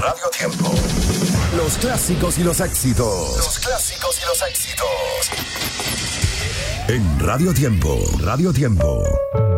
Radio Tiempo. Los clásicos y los éxitos. Los clásicos y los éxitos. En Radio Tiempo. Radio Tiempo.